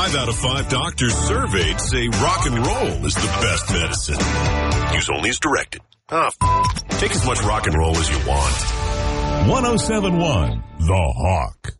5 out of 5 doctors surveyed say rock and roll is the best medicine. Use only as directed. Take as much rock and roll as you want. 1071 The Hawk.